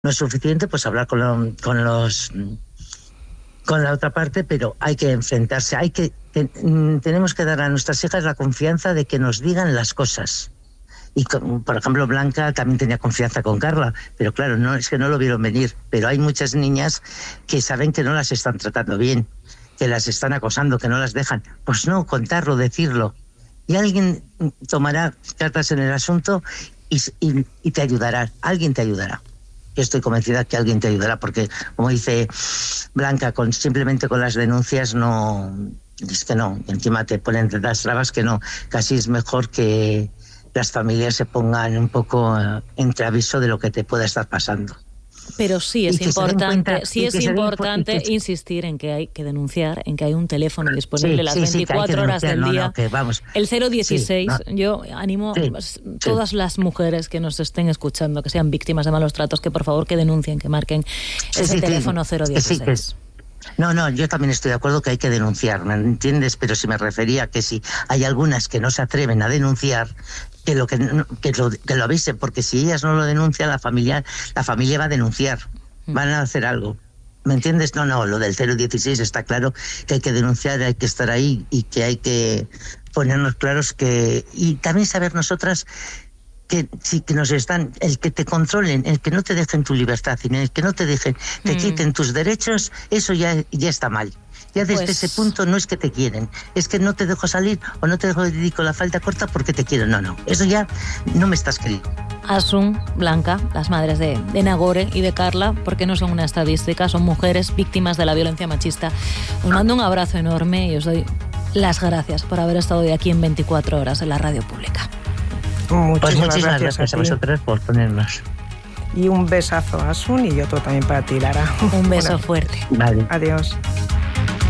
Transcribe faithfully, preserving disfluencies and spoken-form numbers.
no es suficiente, pues hablar con, lo, con los con la otra parte, pero hay que enfrentarse, hay que te, tenemos que dar a nuestras hijas la confianza de que nos digan las cosas. Y con, por ejemplo, Blanca también tenía confianza con Carla, pero claro, no es que no lo vieron venir, pero hay muchas niñas que saben que no las están tratando bien, que las están acosando, que no las dejan. Pues no, contarlo, decirlo. Y alguien tomará cartas en el asunto y, y, y te ayudará, alguien te ayudará. Yo estoy convencida que alguien te ayudará, porque, como dice Blanca, con simplemente con las denuncias no, es que no, encima te ponen las trabas que no, casi es mejor que las familias se pongan un poco uh, entre aviso de lo que te pueda estar pasando. Pero sí es importante, cuenta, sí es importante que... insistir en que hay que denunciar, en que hay un teléfono disponible sí, las sí, veinticuatro sí, horas del no, día. No, que vamos. El cero dieciséis, sí, no. Yo animo sí, a todas sí. las mujeres que nos estén escuchando, que sean víctimas de malos tratos, que por favor que denuncien, que marquen sí, ese sí, teléfono sí, cero dieciséis. Sí, no, no, yo también estoy de acuerdo que hay que denunciar, ¿me entiendes? Pero si me refería a que si hay algunas que no se atreven a denunciar, que lo que, que lo, que lo avisen, porque si ellas no lo denuncian, la familia, la familia va a denunciar, van a hacer algo. ¿Me entiendes? No, no, lo del cero dieciséis está claro que hay que denunciar, hay que estar ahí y que hay que ponernos claros que... Y también saber nosotras que sí que nos están, el que te controlen, el que no te dejen tu libertad, y el que no te dejen, te mm. quiten tus derechos, eso ya, ya está mal. Ya desde pues... ese punto no es que te quieren, es que no te dejo salir o no te dejo dedico la falda corta porque te quiero. No, no, eso ya no me estás queriendo. Asun, Blanca, las madres de, de Nagore y de Carla, porque no son una estadística, son mujeres víctimas de la violencia machista. Os mando un abrazo enorme y os doy las gracias por haber estado hoy aquí en veinticuatro horas en la radio pública. Muchísimas, pues muchísimas gracias, gracias a, a vosotros por ponernos. Y un besazo a Asun y otro también para ti, Lara. Un beso fuerte. Vale. Adiós.